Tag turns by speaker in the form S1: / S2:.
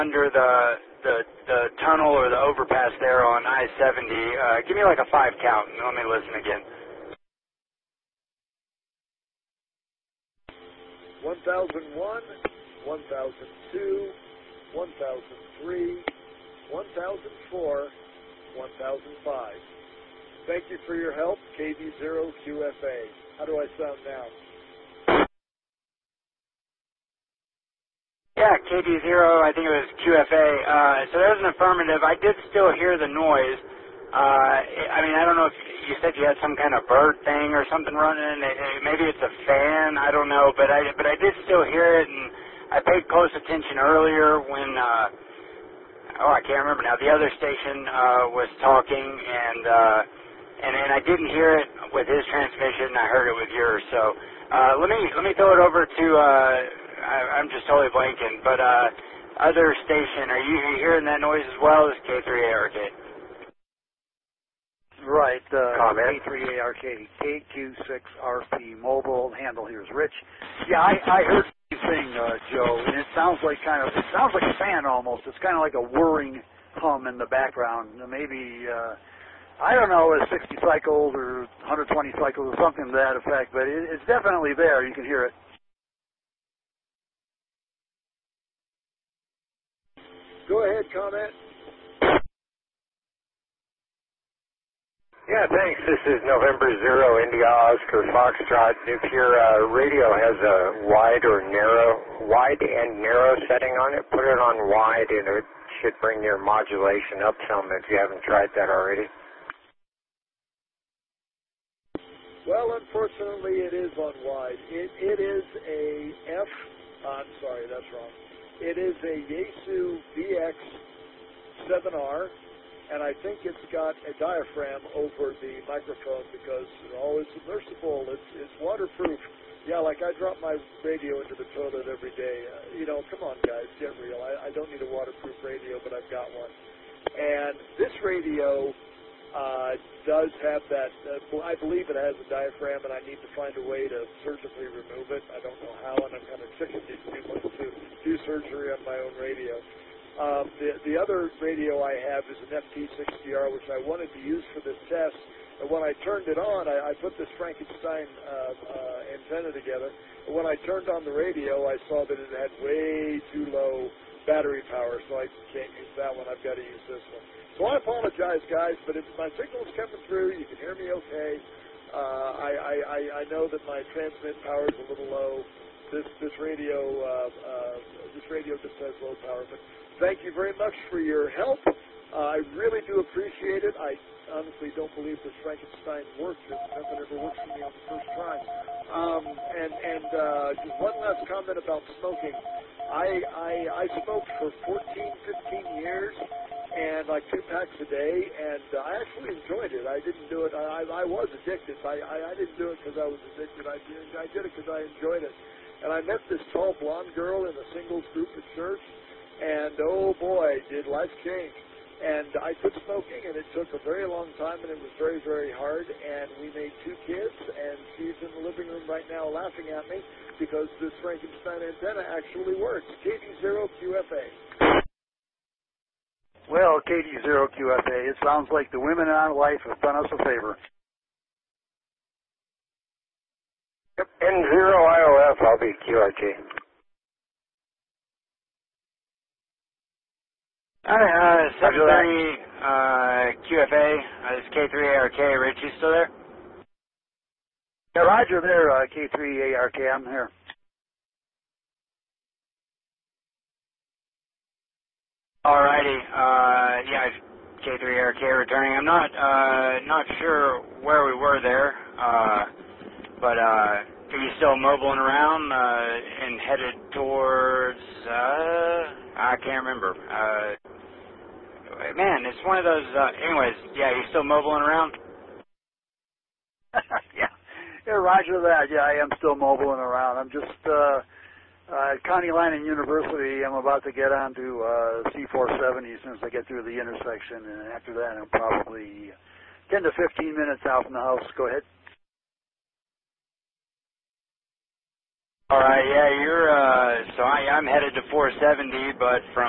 S1: under the tunnel or the overpass there on I-70. Give me like a 5 count and let me listen again.
S2: 1001, 1002, 1003, 1004, 1005. Thank you for your help, KV0QFA. How do I sound now?
S1: Yeah, KD0, I think it was QFA. So there's an affirmative. I did still hear the noise. I mean, I don't know if you said you had some kind of bird thing or something running. Maybe it's a fan. I don't know, but I did still hear it, and I paid close attention earlier when I can't remember now. The other station was talking, and I didn't hear it with his transmission. I heard it with yours. So let me throw it over to. I'm just totally blanking, but other station, are you hearing that noise as well as K3ARK?
S3: Right, K3ARK, KQ6RP mobile handle here is Rich. Yeah, I heard you sing, Joe, and it sounds like a fan almost. It's kind of like a whirring hum in the background. Maybe I don't know, 60 cycles or 120 cycles or something to that effect, but it's definitely there. You can hear it.
S2: Go ahead, comment.
S4: Yeah, thanks. This is November 0, India Oscar Foxtrot. If your radio has a wide and narrow setting on it, put it on wide and it should bring your modulation up some if you haven't tried that already.
S2: Well, unfortunately, it is on wide. It is a I'm sorry, that's wrong. It is a Yaesu VX7R, and I think it's got a diaphragm over the microphone because it's submersible. It's waterproof. Yeah, like I drop my radio into the toilet every day. Come on, guys, get real. I don't need a waterproof radio, but I've got one. And this radio does have that. I believe it has a diaphragm, and I need to find a way to surgically remove it. I don't know how, and I'm kind of sick of these people to do surgery on my own radio. The other radio I have is an FT60R, which I wanted to use for this test. And when I turned it on, I put this Frankenstein antenna together. And when I turned on the radio, I saw that it had way too low battery power, so I can't use that one. I've got to use this one. So I apologize, guys, but if my signal's coming through, you can hear me okay. I know that my transmit power is a little low. This radio just has low power. But thank you very much for your help. I really do appreciate it. I honestly don't believe this Frankenstein works. Nothing ever works for me on the first try. Just one last comment about smoking. I smoked for 14, 15 years. And like 2 packs a day, and I actually enjoyed it. I didn't do it. I was addicted. I didn't do it because I was addicted. I did it because I enjoyed it. And I met this tall blonde girl in a singles group at church, and oh boy, did life change. And I quit smoking, and it took a very long time, and it was very, very hard. And we made 2 kids, and she's in the living room right now laughing at me because this Frankenstein antenna actually works. KD0QFA.
S3: Well, KD0QFA, it sounds like the women in our life have done us a favor.
S4: Yep, N0IOF, I'll be QRT.
S1: Hi, 730 QFA, this is K3ARK. Rich, you still there?
S3: Yeah, Roger there, K3ARK, I'm here.
S1: Alrighty, yeah, K3ARK returning. I'm not sure where we were there, but are you still mobiling around and headed towards? I can't remember. Man, it's one of those. Anyways, yeah, you still mobiling around?
S3: Yeah, Roger that. Yeah, I am still mobiling around. I'm just. At Connie Line University, I'm about to get onto C470 as soon as I get through the intersection, and after that I'm probably 10 to 15 minutes out from the house. Go ahead.
S1: All right, yeah, I'm headed to 470, but from